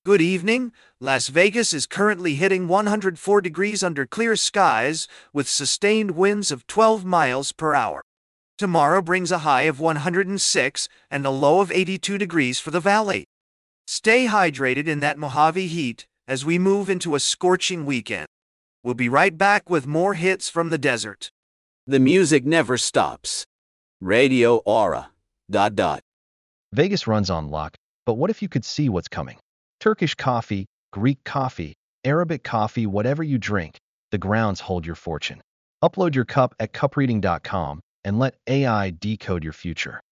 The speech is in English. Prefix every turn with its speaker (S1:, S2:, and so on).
S1: Good evening. Las Vegas is currently hitting 104 degrees under clear skies with sustained winds of 12 miles per hour. Tomorrow brings a high of 106 and a low of 82 degrees for the valley. Stay hydrated in that Mojave heat as we move into a scorching weekend. We'll be right back with more hits from the desert.
S2: The music never stops. Radio Aura. ...
S3: Vegas runs on luck, but what if you could see what's coming? Turkish coffee, Greek coffee, Arabic coffee, whatever you drink, the grounds hold your fortune. Upload your cup at cupreading.com and let AI decode your future.